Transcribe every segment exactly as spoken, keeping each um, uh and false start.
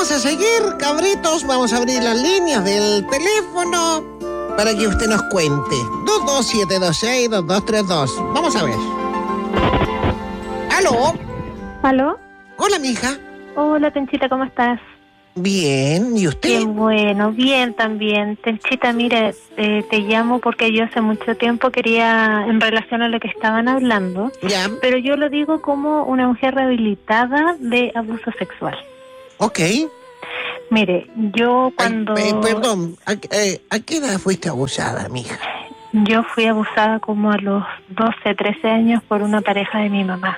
vamos a seguir, cabritos. Vamos a abrir las líneas del teléfono para que usted nos cuente. dos dos siete dos seis dos dos tres dos. Vamos a ver. ¿Aló? ¿Aló? Hola, mija. Hola, Tenchita, ¿cómo estás? Bien, ¿y usted? Qué bueno, bien también. Tenchita, mire, eh, te llamo porque yo hace mucho tiempo quería, en relación a lo que estaban hablando, Ya. pero yo lo digo como una mujer rehabilitada de abuso sexual. Ok. Mire, yo cuando... Ay, eh, perdón, ¿a, eh, ¿a qué edad fuiste abusada, mija? Yo fui abusada como a los doce, trece años por una pareja de mi mamá.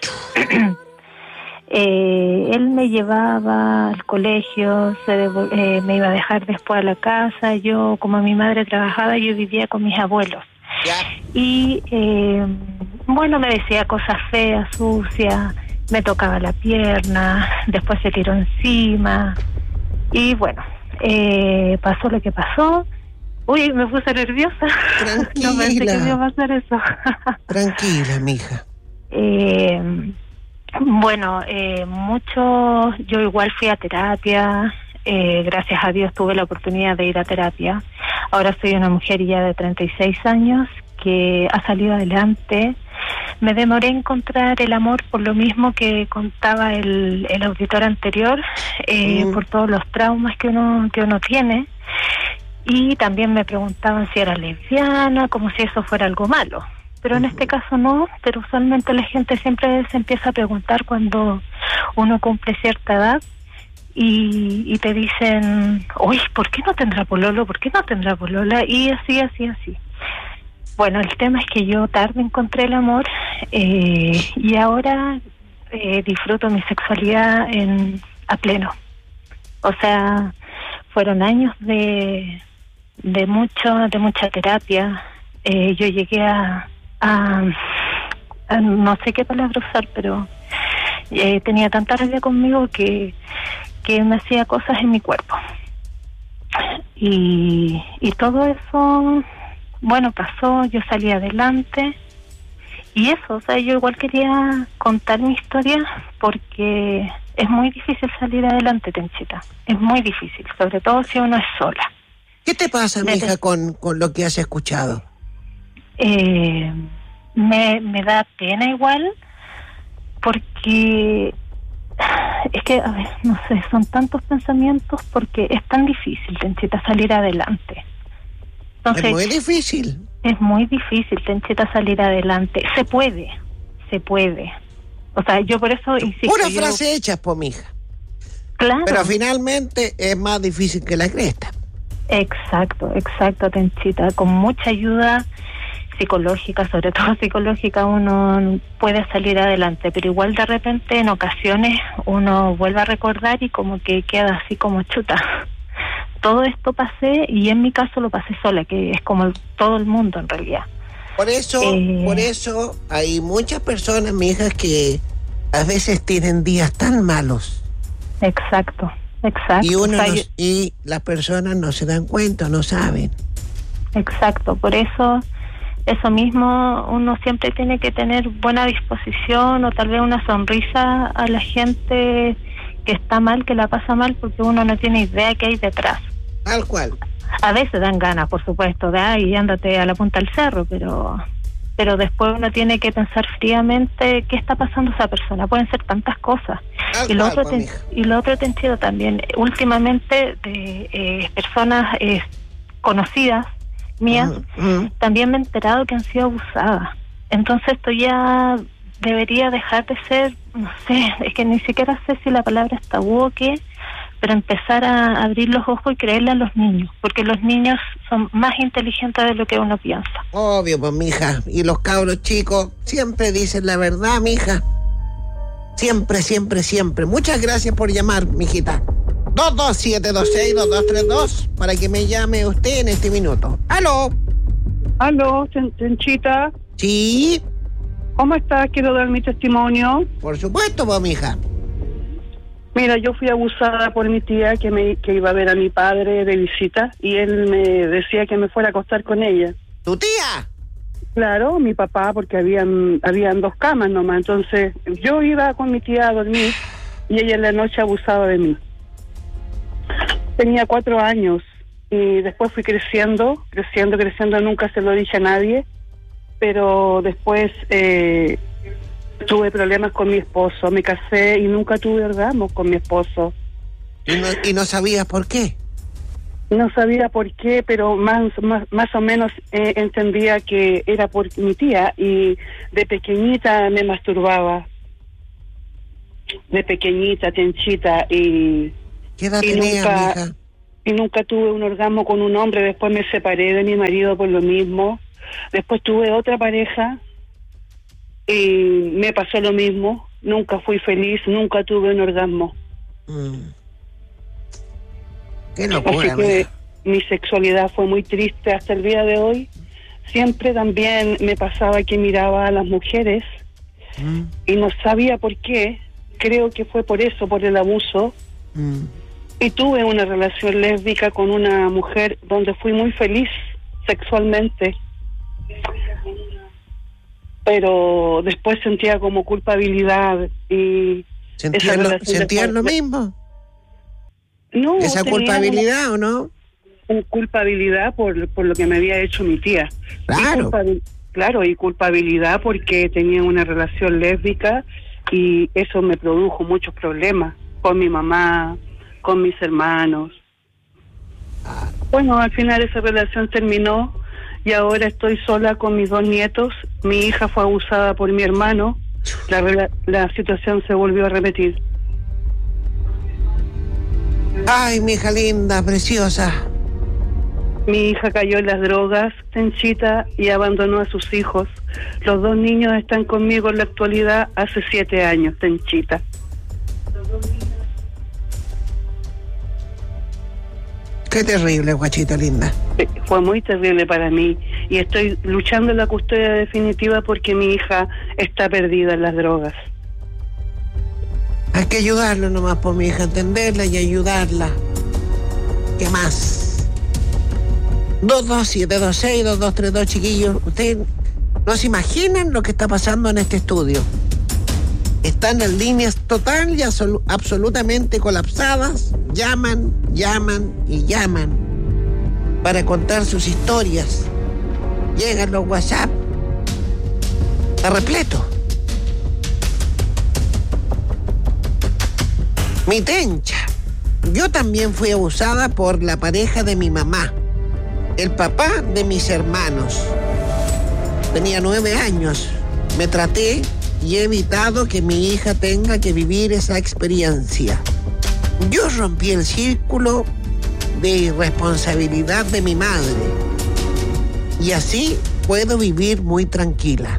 Eh, él me llevaba al colegio, se devol- eh, me iba a dejar después a la casa. Yo, como mi madre trabajaba, yo vivía con mis abuelos. Ya. Y, eh, bueno, me decía cosas feas, sucias, me tocaba la pierna, después se tiró encima. Y bueno, eh, pasó lo que pasó. Uy, me puse nerviosa. Tranquila. No pensé que me iba a pasar eso. Tranquila, mija. Eh... Bueno, eh, mucho, yo igual fui a terapia, eh, gracias a Dios tuve la oportunidad de ir a terapia. Ahora soy una mujer ya de treinta y seis años que ha salido adelante. Me demoré en encontrar el amor por lo mismo que contaba el, el auditor anterior, eh, mm. por todos los traumas que uno, que uno tiene. Y también me preguntaban si era lesbiana, como si eso fuera algo malo. Pero en este caso no, pero usualmente la gente siempre se empieza a preguntar cuando uno cumple cierta edad y, y te dicen, uy, ¿por qué no tendrá pololo? ¿Por qué no tendrá polola? Y así, así, así. Bueno, el tema es que yo tarde encontré el amor eh, y ahora eh, disfruto mi sexualidad en, a pleno. O sea, fueron años de, de, mucho, de mucha terapia. Eh, yo llegué a... Ah, no sé qué palabra usar, pero eh, tenía tanta rabia conmigo que, que me hacía cosas en mi cuerpo. Y, y todo eso, bueno, pasó, yo salí adelante. Y eso, o sea, yo igual quería contar mi historia porque es muy difícil salir adelante, Tenchita. Es muy difícil, sobre todo si uno es sola. ¿Qué te pasa, Desde... mija, con, con lo que has escuchado? Eh, me, me da pena igual porque es que, a ver, no sé, son tantos pensamientos porque es tan difícil, Tenchita, salir adelante. Entonces, es muy difícil. Es muy difícil, Tenchita, salir adelante. Se puede, se puede. O sea, yo por eso insisto. Una yo... frase hecha, po, mija. Claro. Pero finalmente es más difícil que la cresta. Exacto, exacto, Tenchita. Con mucha ayuda psicológica, sobre todo psicológica, uno puede salir adelante, pero igual de repente en ocasiones uno vuelve a recordar y como que queda así como chuta. Todo esto pasé y en mi caso lo pasé sola, que es como el, todo el mundo en realidad. Por eso, eh... por eso hay muchas personas, mijas, que a veces tienen días tan malos. Exacto, exacto. Y uno o sea, no, yo... y las personas no se dan cuenta, no saben. Exacto, por eso, eso mismo, uno siempre tiene que tener buena disposición o tal vez una sonrisa a la gente que está mal, que la pasa mal, porque uno no tiene idea qué hay detrás. Tal cual. A veces dan ganas, por supuesto, de ay, ándate a la punta del cerro, pero pero después uno tiene que pensar fríamente qué está pasando esa persona. Pueden ser tantas cosas. Tal y, lo cual, otro te, y lo otro te entiendo también, últimamente de eh, personas eh, conocidas mías, uh-huh. también me he enterado que han sido abusadas. Entonces esto ya debería dejar de ser, no sé, es que ni siquiera sé si la palabra es tabú o qué, pero empezar a abrir los ojos y creerle a los niños, porque los niños son más inteligentes de lo que uno piensa. Obvio, pues, mija. Y los cabros chicos siempre dicen la verdad, mija. Siempre, siempre, siempre. Muchas gracias por llamar, mijita. dos dos siete dos seis dos dos tres dos para que me llame usted en este minuto. ¡Aló! ¿Aló, Tenchita? Sí. ¿Cómo estás? Quiero dar mi testimonio. Por supuesto, pues, mija. Mira, yo fui abusada por mi tía que me que iba a ver a mi padre de visita y él me decía que me fuera a acostar con ella. ¿Tu tía? Claro, mi papá, porque habían habían dos camas nomás. Entonces yo iba con mi tía a dormir y ella en la noche abusaba de mí. Tenía cuatro años y después fui creciendo, creciendo, creciendo, nunca se lo dije a nadie, pero después eh, tuve problemas con mi esposo, me casé y nunca tuve orgasmos con mi esposo. ¿Y no, y no sabías por qué? No sabía por qué, pero más, más, más o menos eh, entendía que era por mi tía y de pequeñita me masturbaba. De pequeñita, tenchita y... ¿Qué edad y tenías, nunca, mija? y nunca tuve un orgasmo con un hombre. Después me separé de mi marido por lo mismo. Después tuve otra pareja y me pasó lo mismo. Nunca fui feliz, nunca tuve un orgasmo. Mm. Qué locura, Así que mija. mi sexualidad fue muy triste hasta el día de hoy. Siempre también me pasaba que miraba a las mujeres Mm. y no sabía por qué. Creo que fue por eso, por el abuso. Mm. Y tuve una relación lésbica con una mujer donde fui muy feliz sexualmente. Pero después sentía como culpabilidad y... ¿Sentías esa lo, relación sentías después- lo mismo? No, ¿Esa tenía culpabilidad o no? una culpabilidad por, por lo que me había hecho mi tía. Claro. Y culpabil- claro, y culpabilidad porque tenía una relación lésbica y eso me produjo muchos problemas con mi mamá, con mis hermanos. Bueno, al final esa relación terminó y ahora estoy sola con mis dos nietos. Mi hija fue abusada por mi hermano. La, rela- la situación se volvió a repetir. Ay, mi hija linda, preciosa. Mi hija cayó en las drogas, Tenchita, y abandonó a sus hijos. Los dos niños están conmigo en la actualidad hace siete años, Tenchita. Qué terrible, guachita linda. Eh, Fue muy terrible para mí y estoy luchando en la custodia definitiva porque mi hija está perdida en las drogas. Hay que ayudarlo nomás, por mi hija, entenderla y ayudarla. ¿Qué más? dos dos siete dos seis, dos dos tres dos, chiquillos. Ustedes no se imaginan lo que está pasando en este estudio. Están las líneas total y absolu- absolutamente colapsadas. Llaman, llaman y llaman para contar sus historias. Llegan los WhatsApp. Está repleto. Mi Tencha. Yo también fui abusada por la pareja de mi mamá, el papá de mis hermanos. Tenía nueve años. Me traté y he evitado que mi hija tenga que vivir esa experiencia. Yo rompí el círculo de irresponsabilidad de mi madre y así puedo vivir muy tranquila.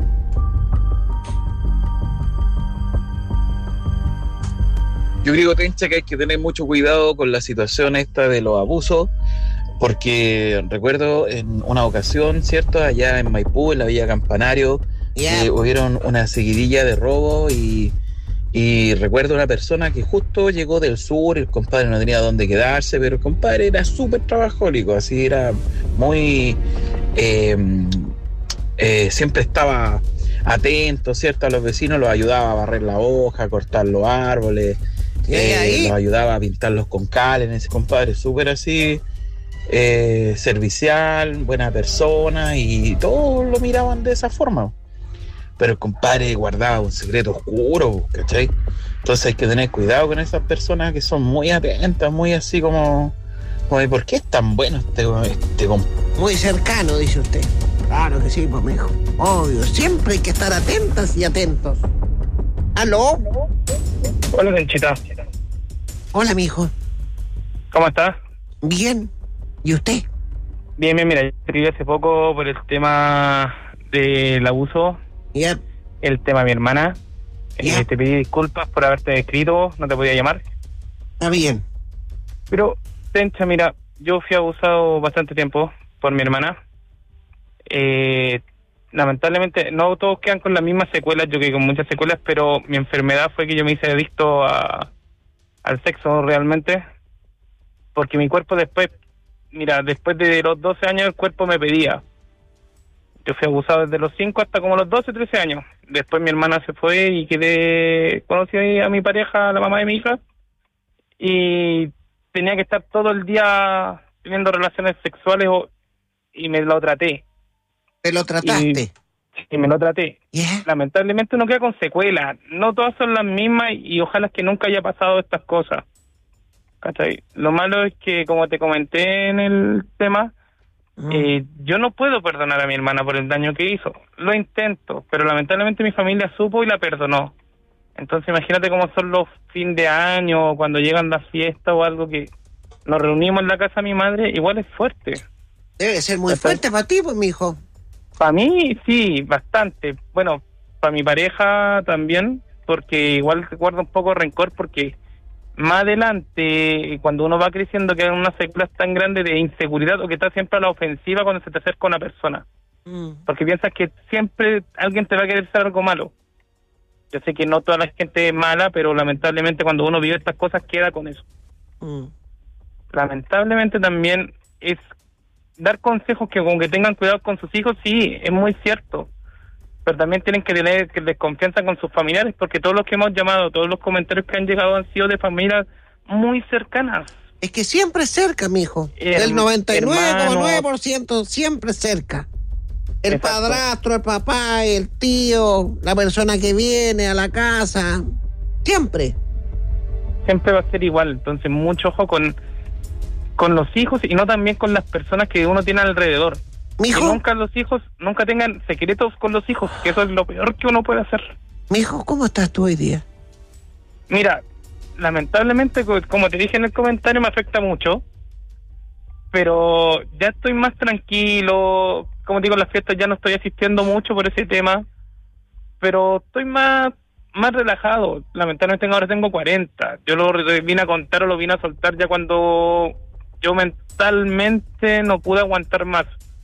Yo creo, Tencha, que hay que tener mucho cuidado con la situación esta de los abusos, porque recuerdo en una ocasión, ¿cierto? Allá en Maipú, en la Villa Campanario, Yeah. eh, hubieron una seguidilla de robos y, y recuerdo una persona que justo llegó del sur, el compadre no tenía dónde quedarse, pero el compadre era súper trabajólico, así era muy... Eh, eh, siempre estaba atento, ¿cierto? A los vecinos, los ayudaba a barrer la hoja, a cortar los árboles, ¿Y eh, ahí? los ayudaba a pintarlos con cal, en ese compadre súper así, eh, servicial, buena persona, y todos lo miraban de esa forma. Pero el compadre guardaba un secreto oscuro, ¿cachai? Entonces hay que tener cuidado con esas personas que son muy atentas, muy así como, como ¿por qué es tan bueno este, este compadre? Muy cercano, dice usted. Claro que sí, pues, mijo. Obvio, siempre hay que estar atentas y atentos. ¿Aló? Hola, Tenchita. Hola, mijo. ¿Cómo estás? Bien. ¿Y usted? Bien, bien, mira, yo escribí hace poco por el tema del abuso, Ya. el tema de mi hermana. Ya. Eh, te pedí disculpas por haberte escrito, no te podía llamar. Está bien. Pero, Tencha, mira, yo fui abusado bastante tiempo por mi hermana. Eh, lamentablemente, no todos quedan con las mismas secuelas, yo quedé con muchas secuelas, pero mi enfermedad fue que yo me hice adicto a, al sexo realmente, porque mi cuerpo después, mira, después de los doce años el cuerpo me pedía. Yo fui abusado desde los cinco hasta como los doce, trece años. Después mi hermana se fue y quedé, conocí a mi pareja, la mamá de mi hija, y tenía que estar todo el día teniendo relaciones sexuales o, y me lo traté. ¿Te lo trataste? Y, y me lo traté. Yeah. Lamentablemente uno queda con secuelas. No todas son las mismas y ojalá que nunca haya pasado estas cosas. ¿Cachai? Lo malo es que, como te comenté en el tema, mm. eh, yo no puedo perdonar a mi hermana por el daño que hizo. Lo intento, pero lamentablemente mi familia supo y la perdonó. Entonces imagínate cómo son los fin de año, cuando llegan las fiestas o algo, que nos reunimos en la casa de mi madre, igual es fuerte. Debe ser muy fuerte para ti, pues, mijo. Para mí, sí, bastante. Bueno, para mi pareja también, porque igual recuerdo un poco rencor, porque más adelante, cuando uno va creciendo, quedan unas secuelas tan grandes de inseguridad o que está siempre a la ofensiva cuando se te acerca una persona. Mm. Porque piensas que siempre alguien te va a querer hacer algo malo. Yo sé que no toda la gente es mala, pero lamentablemente cuando uno vive estas cosas queda con eso. Mm. Lamentablemente también es dar consejos que con que tengan cuidado con sus hijos, sí, es muy cierto. Pero también tienen que tener desconfianza con sus familiares, porque todos los que hemos llamado, todos los comentarios que han llegado han sido de familias muy cercanas. Es que siempre cerca, mijo. Her- el noventa y nueve coma nueve por ciento siempre cerca. El Exacto. padrastro, el papá, el tío, la persona que viene a la casa, siempre. Siempre va a ser igual, entonces mucho ojo con, con los hijos y no también con las personas que uno tiene alrededor. Mijo, que nunca los hijos, nunca tengan secretos con los hijos, que eso es lo peor que uno puede hacer. Mijo, ¿cómo estás tú hoy día? Mira, lamentablemente, como te dije en el comentario, me afecta mucho, pero ya estoy más tranquilo. Como digo, en las fiestas ya no estoy asistiendo mucho por ese tema, pero estoy más más relajado. Lamentablemente ahora tengo cuarenta. Yo lo vine a contar o lo vine a soltar ya cuando yo mentalmente no pude aguantar más.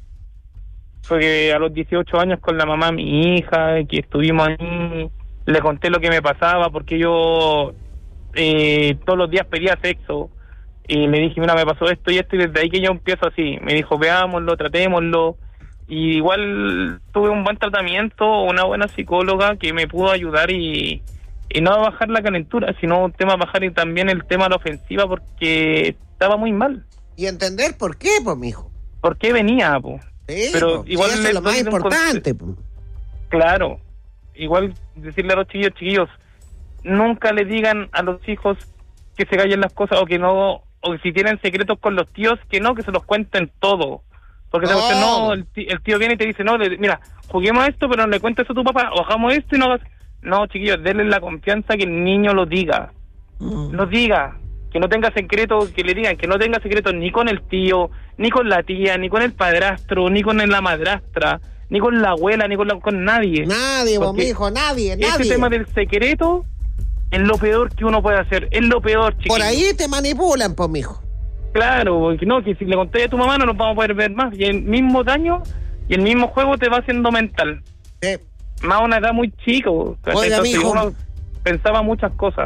Fue que a los dieciocho años con la mamá de mi hija, que estuvimos ahí, le conté lo que me pasaba, porque yo eh, todos los días pedía sexo, y le dije, mira, me pasó esto y esto, y desde ahí que yo empiezo así. Me dijo, veámoslo, tratémoslo, y igual tuve un buen tratamiento, una buena psicóloga que me pudo ayudar, y, y no a bajar la calentura, sino un tema a bajar y también el tema de la ofensiva, porque estaba muy mal. Y entender por qué, pues, mijo. ¿Por qué venía, pues? Sí, pero igual sí, eso es lo más importante. Conse- claro, igual decirle a los chiquillos, chiquillos, nunca le digan a los hijos que se callen las cosas, o que no, o que si tienen secretos con los tíos, que no, que se los cuenten todo. Porque oh. te no, el tío, el tío viene y te dice, no, le, mira, juguemos esto, pero no le cuentes eso a tu papá, o hagamos esto y no hagas... No, chiquillos, denle la confianza que el niño lo diga. Mm. Lo diga. Que no tenga secretos, que le digan que no tenga secretos ni con el tío, ni con la tía, ni con el padrastro, ni con la madrastra, ni con la abuela, ni con, la, con nadie. Nadie, vos, mijo, nadie, nadie. Ese tema del secreto es lo peor que uno puede hacer, es lo peor, chiquillo. Por ahí te manipulan, pues, mijo. Claro, porque no, que si le conté a tu mamá no nos vamos a poder ver más, y el mismo daño y el mismo juego te va haciendo mental. Sí. Más a una edad muy chica. Oiga, mijo. Uno pensaba muchas cosas.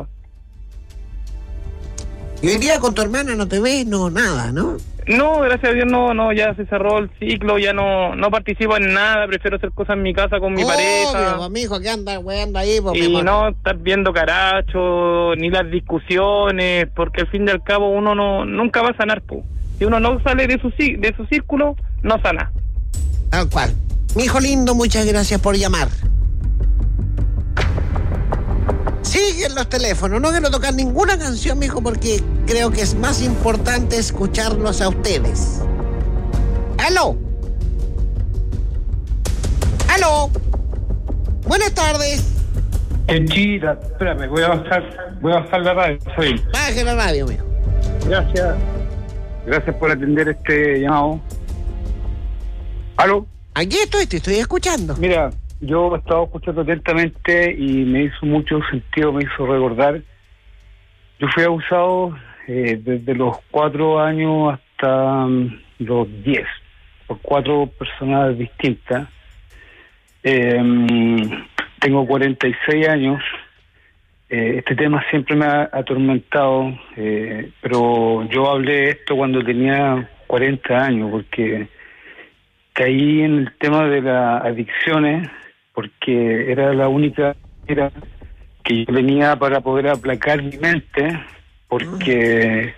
Y hoy día con tu hermana no te ves, no, nada, ¿no? No, gracias a Dios no, no, ya se cerró el ciclo, ya no no participo en nada, prefiero hacer cosas en mi casa con mi Obvio, pareja. Pues, mijo, que anda weando ahí, pues, y no estar viendo caracho, ni las discusiones, porque al fin y al cabo uno no nunca va a sanar, pues. Si uno no sale de su de su círculo, no sana. Tal cual. Mijo lindo, muchas gracias por llamar. Siguen los teléfonos, no quiero tocar ninguna canción, mijo, porque creo que es más importante escucharlos a ustedes. ¡Aló! ¡Aló! Buenas tardes. Chita, espérame, voy a bajar, voy a bajar la radio. Soy. Baje la radio, mijo. Gracias. Gracias por atender este llamado. ¿Aló? Aquí estoy, te estoy escuchando. Mira, yo he estado escuchando atentamente y me hizo mucho sentido, me hizo recordar. Yo fui abusado eh, desde los cuatro años hasta um, los diez, por cuatro personas distintas. Eh, tengo cuarenta y seis años. Eh, este tema siempre me ha atormentado, eh, pero yo hablé de esto cuando tenía cuarenta años, porque caí en el tema de las adicciones, porque era la única manera que yo tenía para poder aplacar mi mente, porque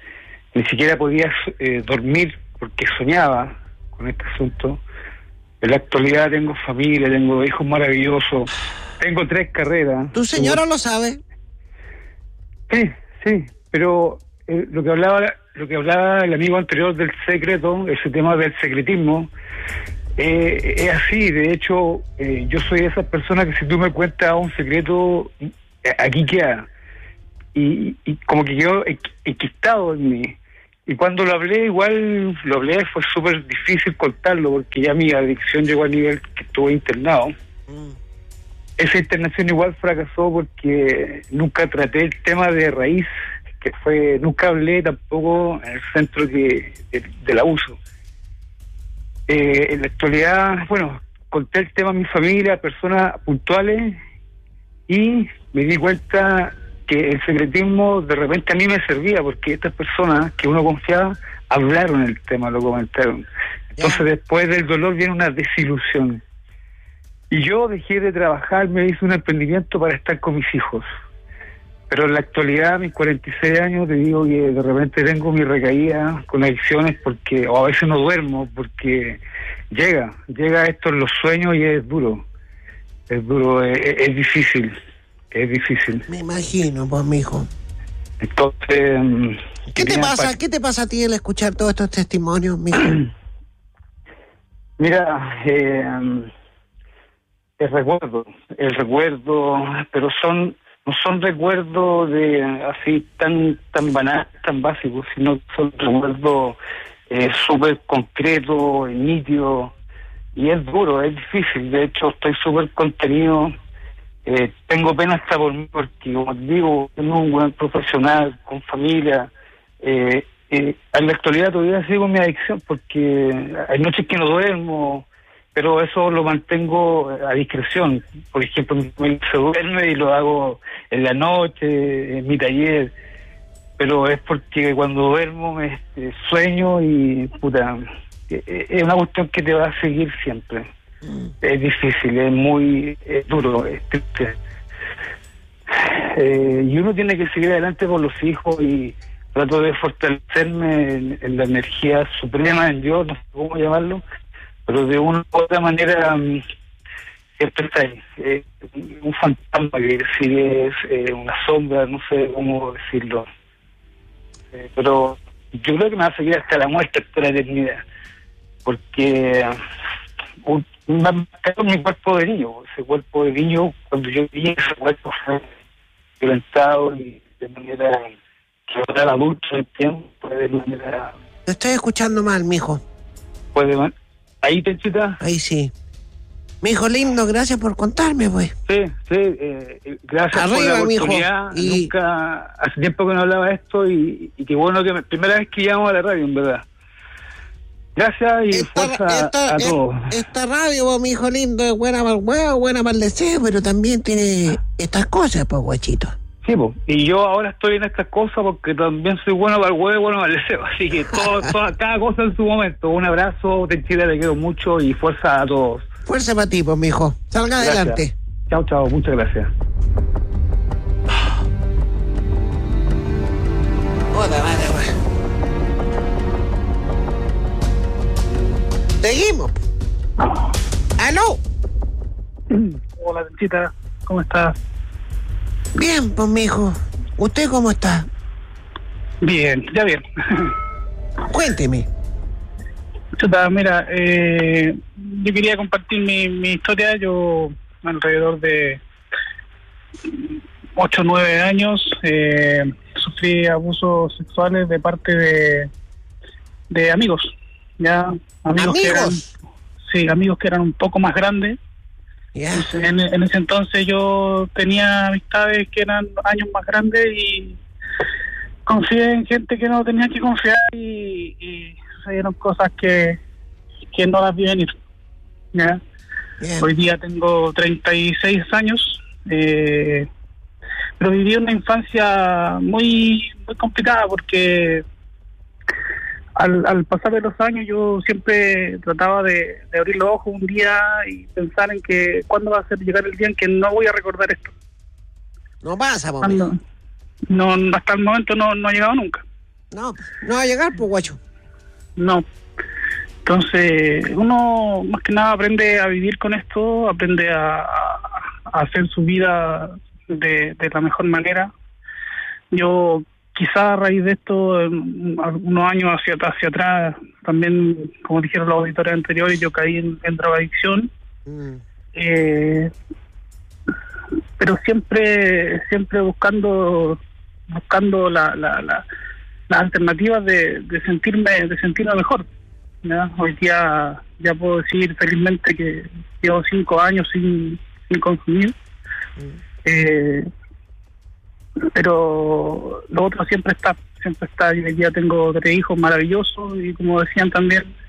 ni siquiera podía eh, dormir porque soñaba con este asunto. En la actualidad tengo familia, tengo hijos maravillosos, tengo tres carreras. ¿Tu señora lo sabe? Sí, sí, pero eh, lo que hablaba lo que hablaba el amigo anterior del secreto, ese tema del secretismo, eh, es así. De hecho, eh, yo soy esa persona que si tú me cuentas un secreto, eh, aquí queda. Y, y como que quedó enquistado en mí. Y cuando lo hablé, igual lo hablé, fue súper difícil contarlo, porque ya mi adicción llegó al nivel que estuve internado. Mm. Esa internación igual fracasó porque nunca traté el tema de raíz, que fue, nunca hablé tampoco en el centro de, de, del abuso. Eh, en la actualidad, bueno, conté el tema a mi familia, a personas puntuales, y me di cuenta que el secretismo de repente a mí me servía, porque estas personas que uno confiaba hablaron el tema, lo comentaron. Entonces yeah. Después del dolor viene una desilusión. Y yo dejé de trabajar, me hice un emprendimiento para estar con mis hijos. Pero en la actualidad, a mis cuarenta y seis años, te digo que de repente tengo mi recaída con adicciones, porque o a veces no duermo, porque llega, llega esto en los sueños y es duro. Es duro, es, es difícil. Es difícil. Me imagino, pues, mijo. Entonces... ¿Qué te pasa? Para... ¿Qué te pasa a ti al escuchar todos estos testimonios, mijo? Mira, eh, el recuerdo, el recuerdo, pero son no son recuerdos de así tan tan banales, tan básicos, sino que son recuerdos eh, súper concretos, nítidos, y es duro, es difícil. De hecho, estoy súper contenido. Eh, tengo pena hasta por mí, porque, como te digo, tengo un buen profesional, con familia. Eh, eh, en la actualidad todavía sigo mi adicción, porque hay noches que no duermo, pero eso lo mantengo a discreción. Por ejemplo, mi familia se duerme y lo hago en la noche, en mi taller, pero es porque cuando duermo me este, sueño y, puta, eh, es una cuestión que te va a seguir siempre. Es difícil, es muy es duro, es triste. Eh, y uno tiene que seguir adelante por los hijos, y trato de fortalecerme en, en la energía suprema, en Dios, no sé cómo llamarlo, pero de una u otra manera um, siempre está ahí. Eh, un fantasma que sigue, eh, una sombra, no sé cómo decirlo. Eh, pero yo creo que me va a seguir hasta la muerte, hasta la eternidad, porque un, me ha marcado mi cuerpo de niño. Ese cuerpo de niño, cuando yo vi ese cuerpo, fue violentado y de manera que ahora el adulto entiendo, de manera... Te estoy escuchando mal, mijo. Puede man... ¿Ahí, Tenchita? Ahí sí. Mijo lindo, gracias por contarme, pues. Sí, sí, eh, gracias Arriba, por la oportunidad. Mijo. Y... Nunca, hace tiempo que no hablaba de esto, y, y qué bueno que me, primera vez que llamo a la radio, en verdad. Gracias y esta, fuerza esta, a todos. Esta radio, pues, mi hijo lindo, es buena para el huevo, buena para el deseo, pero también tiene estas cosas, pues, guachito. Sí, pues, y yo ahora estoy en estas cosas porque también soy bueno para el huevo y bueno para el deseo. Así que todo, todo, cada cosa en su momento. Un abrazo, Tenchita, te quiero mucho y fuerza a todos. Fuerza para ti, pues, mi hijo. Salga gracias. Adelante. Chao, chao, muchas gracias. Hola, vale, vale. Seguimos. ¿Aló? Hola, Tenchita, ¿cómo estás? Bien, pues, mijo. ¿Usted cómo está? Bien, ya bien. Cuénteme. Chuta, mira, eh, yo quería compartir mi, mi historia. Yo, alrededor de ocho o nueve años, eh, sufrí abusos sexuales de parte de, de amigos. Ya, amigos, ¿Amigos? que eran, sí, amigos que eran un poco más grandes. Yeah. En, en ese entonces yo tenía amistades que eran años más grandes y confié en gente que no tenía que confiar, y, y sucedieron cosas que, que no las vi venir. ¿Ya? Yeah. Hoy día tengo treinta y seis años, eh, pero viví una infancia muy, muy complicada porque Al, al pasar de los años yo siempre trataba de, de abrir los ojos un día y pensar en que cuándo va a ser llegar el día en que no voy a recordar esto. No pasa, Cuando, no, hasta el momento no, no ha llegado nunca. No, no va a llegar, pues, guacho. No. Entonces, uno más que nada aprende a vivir con esto, aprende a, a hacer su vida de, de la mejor manera. Yo, quizá a raíz de esto, en unos años hacia, hacia atrás, también, como dijeron los auditores anteriores, yo caí en, en drogadicción. Mm. Eh, pero siempre siempre buscando buscando la, la, la, las alternativas de, de sentirme de sentirme mejor, ¿ya? Hoy día ya puedo decir felizmente que llevo cinco años sin, sin consumir. Mm. eh, pero lo otro siempre está siempre está. Yo hoy día tengo tres hijos maravillosos y, como decían también,